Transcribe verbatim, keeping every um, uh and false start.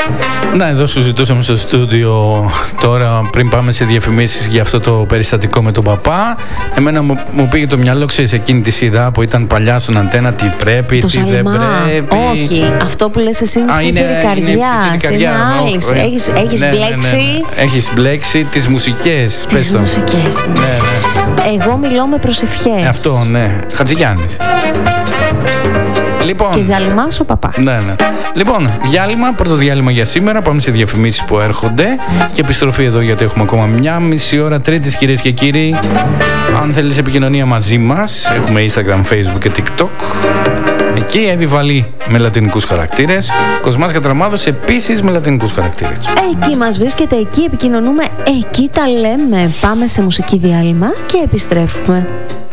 Να, εδώ σου ζητούσαμε στο στούντιο τώρα πριν πάμε σε διαφημίσεις για αυτό το περιστατικό με τον παπά. Εμένα μου, μου πήγε το μυαλό, ξέρεις, εκείνη τη σειρά που ήταν παλιά στον Αντένα, τι πρέπει, το τι Σαλμά. Δεν πρέπει. Όχι, αυτό που λες εσύ είναι ψήφιρη καρδιά. Είναι άλλης. Έχεις, έχεις ναι, μπλέξει. Ναι, ναι, ναι. Έχεις μπλέξει τις μουσικές. Τις μουσικές. Ναι, ναι. Εγώ μιλώ με προσευχές. Αυτό, ναι. Χατζηγιάννης. Λοιπόν, και Ζαλιμάς ο παπάς. Ναι, ναι. Λοιπόν, διάλειμμα, πρώτο διάλειμμα για σήμερα. Πάμε σε διαφημίσεις που έρχονται και επιστροφή εδώ, γιατί έχουμε ακόμα μια μισή ώρα Τρίτης, κυρίες και κύριοι. Αν θέλεις επικοινωνία μαζί μας, έχουμε Instagram, Facebook και TikTok. Εκεί Εύη με λατινικούς χαρακτήρες. Κοσμάς Κατραμάδος επίσης με λατινικούς χαρακτήρες. Εκεί μας βρίσκεται, εκεί επικοινωνούμε, εκεί τα λέμε. Πάμε σε μουσική διάλειμμα και επιστρέφουμε.